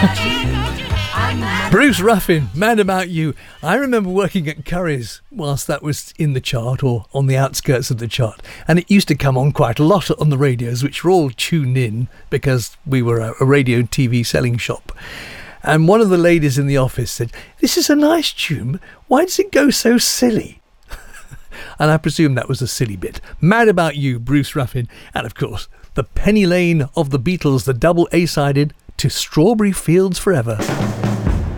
Bruce Ruffin, Mad About You. I remember working at Curry's whilst that was in the chart or on the outskirts of the chart, and it used to come on quite a lot on the radios, which were all tuned in because we were a radio and TV selling shop. And one of the ladies in the office said, "This is a nice tune, why does it go so silly?" And I presume that was a silly bit. Mad About You, Bruce Ruffin, and of course the Penny Lane of the Beatles, the double A-sided To Strawberry Fields Forever.